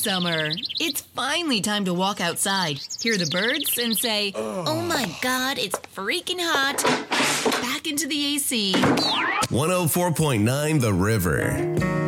summer. It's finally time to walk outside, hear the birds, and say, oh my God, it's freaking hot. Back into the AC. 104.9 The River.